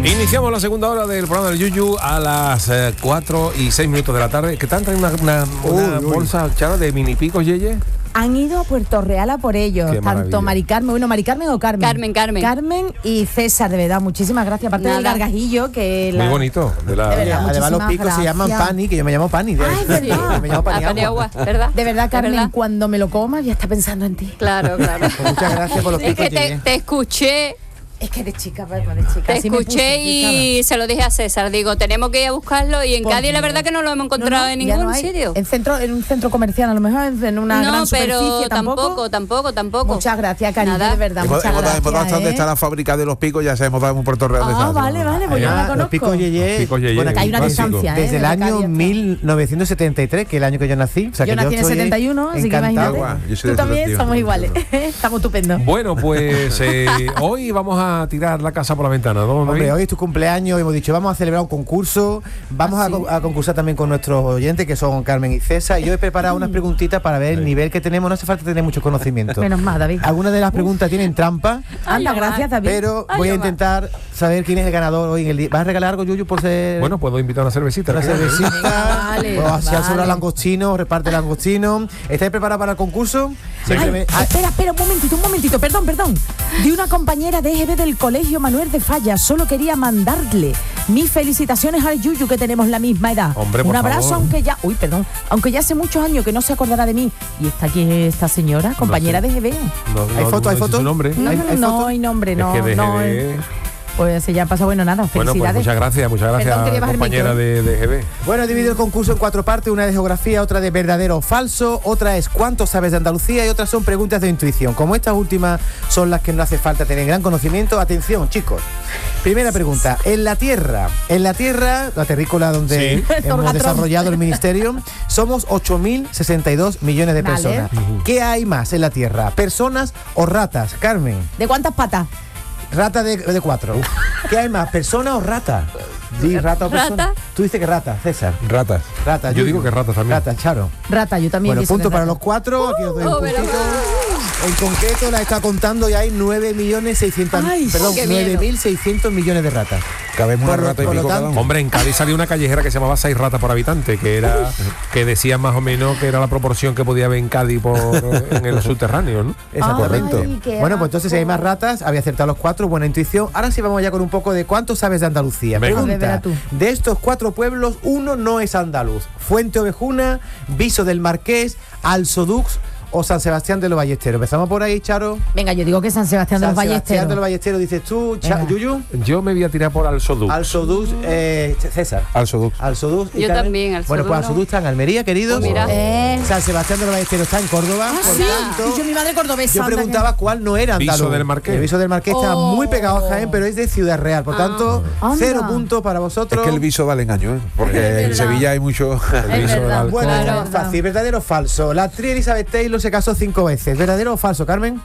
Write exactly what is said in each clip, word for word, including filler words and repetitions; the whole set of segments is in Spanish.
Iniciamos la segunda hora del programa del Yuyu a las eh, cuatro y seis minutos de la tarde. ¿Qué tal? ¿Traen una, una, una uy, bolsa, Charo, de mini picos, Yeye? Han ido a Puerto Real a por ellos, Qué tanto maravilla. Mari Carmen, bueno, Mari Carmen o Carmen. Carmen, Carmen. Carmen y César, de verdad, muchísimas gracias. Aparte Nada. del gargajillo, que la... Muy bonito. De la... De verdad. Además los picos Muchísimas se llaman gracias. Pani, que yo me llamo Pani. Ah, es verdad. Me llamo Pani Ah, Pani Agua. Agua, ¿verdad? De verdad, Carmen, verdad. cuando me lo coma ya está pensando en ti. Claro, claro. Muchas gracias por los Es picos, que te, Yeye. te escuché, Es que de chica, pues, de chica. te así me escuché puse, y se lo dije a César. Digo, tenemos que ir a buscarlo y en Por Cádiz la Dios. verdad que no lo hemos encontrado No, no, en ya ningún no hay. sitio. En centro, en un centro comercial, a lo mejor en una No, gran pero superficie tampoco, tampoco, tampoco. Muchas gracias, cariño, Nada. de verdad. Hemos, Muchas hemos dado, gracias. hemos dado hasta dónde ¿eh? está la fábrica de los picos, ya se hemos dado un Puerto Real de Ah, esas, vale, ¿no? vale, pues yo no la Además, los conozco. picos Yeye, Picos Yeye. bueno, Que hay una Clásico. distancia, ¿eh? desde el de la año calle hasta- mil novecientos setenta y tres, que es el año que yo nací. O sea, Yo que nací en el estoy setenta y uno, así que encantado. imagínate. Yo soy Tú del también, setenta y uno, somos iguales. nosotros. Estamos estupendos. Bueno, pues eh, hoy vamos a tirar la casa por la ventana, ¿no? Hombre, David? hoy es tu cumpleaños, hemos dicho, vamos a celebrar un concurso, vamos ¿Ah, a, sí? co- a concursar también con nuestros oyentes, que son Carmen y César, y yo he preparado unas preguntitas para ver el nivel que tenemos, no hace falta tener mucho conocimiento. Menos mal, David. Algunas de las preguntas tienen trampa, Anda, Ay, gracias, David. pero Ay, voy a Omar. intentar saber quién es el ganador hoy en el día. ¿Vas a regalar algo, Yuyu, por ser Bueno, puedo invitar una cervecita. una ¿no? cervecita? Vale, o si han vale. sobrado langostinos, reparte langostinos. ¿Estáis preparados para el concurso? Siempre Ay, me- ah, espera, espera, un momentito, un momentito, perdón, perdón. De una compañera de E G B del Colegio Manuel de Falla, solo quería mandarle mis felicitaciones al Yuyu, que tenemos la misma edad. Hombre, por un abrazo, favor. aunque ya, uy, perdón, aunque ya hace muchos años que no se acordará de mí. Y está aquí esta señora, compañera sé. de E G B. No, no, ¿Hay foto, no hay dice foto? su nombre. No, ¿Hay- no, hay no, foto? hay nombre, no, es que de no. G B... eh, Pues ya pasa, bueno, nada, Bueno, pues felicidades. muchas gracias, muchas gracias, Perdón, quería bajar el compañera micro. de, de G B. Bueno, he dividido el concurso en cuatro partes, una de geografía, otra de verdadero o falso, otra es cuánto sabes de Andalucía y otras son preguntas de intuición. Como estas últimas son las que no hace falta tener gran conocimiento, atención, chicos. Primera pregunta, en la Tierra, en la Tierra, la terrícola donde Sí. hemos Zorgatron. desarrollado el ministerio, somos ocho mil sesenta y dos millones de Vale. personas. ¿Qué hay más en la Tierra? ¿Personas o ratas? Carmen, ¿De cuántas patas? rata de, de cuatro. ¿Qué hay más? ¿Persona o rata? Di rata o persona. Rata. Tú dices que rata, César. Ratas. Rata, Yo Yuyu. digo que ratas también. Rata, Charo. Rata, yo también. Bueno, pienso punto que para rata. los cuatro. Aquí os doy un Oh, me la puntito. En concreto la está contando y hay nueve millones seiscientos Ay, perdón, qué miedo. nueve mil seiscientos millones de ratas. Cabemos una Por lo- rata y por lo pico cada tanto- uno. Hombre, en Cádiz salió una callejera que se llamaba seis ratas por habitante, que era que decían más o menos que era la proporción que podía haber en Cádiz por en el subterráneo, ¿no? Exactamente. Ay, qué Bueno, pues entonces si hay asco. más ratas, había acertado los cuatro, buena intuición. Ahora sí vamos ya con un poco de cuánto sabes de Andalucía. Venga. A ver, verá Pregunta, tú. de estos cuatro pueblos, uno no es andaluz. Fuente Ovejuna, Viso del Marqués, Alsodux o San Sebastián de los Ballesteros. Empezamos por ahí, Charo. Venga, yo digo que San Sebastián de San los Sebastián de Ballesteros. los Ballesteros, dices tú, Cha- Venga. Yuyu. Yo me voy a tirar por Alsodux. Alsodux, eh, César. Alsodux. Alsodux. y Yo Carmen. también, Alsodux Bueno, pues no. Alsodux está en Almería, queridos. Pues mira. Eh, San Sebastián de los Ballesteros está en Córdoba. ah, por sí. tanto, Y yo, mi madre cordobesa. yo anda que- preguntaba cuál no era andaluz. Viso del Marqués. El Viso del Marqués está Oh. muy pegado a Jaén, pero es de Ciudad Real. Por tanto, Anda. cero puntos para Es vosotros. que el viso da el engaño, ¿eh? Porque Es en verdad. Sevilla hay mucho... El viso del verdad. alcohol. Bueno, Claro. es fácil, ¿verdadero o falso? La actriz Elizabeth Taylor se casó cinco veces. ¿Verdadero o falso, Carmen?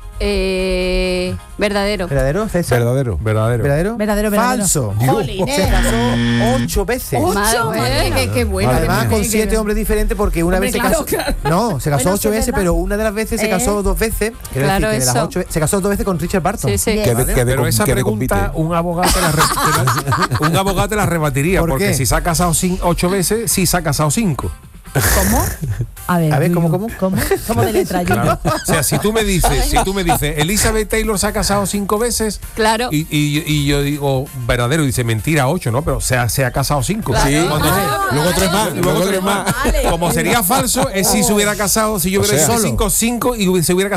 Eh, verdadero. ¿Verdadero, César? Verdadero. Verdadero. ¿Verdadero? Verdadero, verdadero. Falso. Jolín, Se eh. casó ocho veces. Madre Ocho, mía. madre, qué, qué bueno. Además, qué con bien, siete qué hombres diferentes, porque una Hombre, vez se claro, casó. claro. No, se casó Bueno, ocho sí, es veces, verdad. pero una de las veces se ¿Eh? casó dos veces. Quiero Claro, decir que de las eso. ocho, se casó dos veces con Richard Barton. Sí, sí. Bien. Que de, que de, Pero com- esa que de pregunta compite. un abogado te la, re- te la- un abogado te la rebatiría, ¿Por porque qué? si se ha casado cin- ocho veces, sí se ha casado cinco. ¿Cómo? A ver, A ver, ¿cómo, Yuyu, cómo? ¿Cómo? ¿Cómo de letra, Yuyu? Claro. O sea, si tú me dices, si tú me dices, Elizabeth Taylor se ha casado cinco veces, Claro. y, y- y yo digo verdadero, y dice mentira, ocho, ¿no? Pero se ha, se ha casado cinco. Claro. Sí. Entonces, Ah, Luego tres más. luego tres más. Vale. Como sería falso, es si se hubiera casado, si yo O hubiera sea, dicho cinco, cinco y se hubiera casado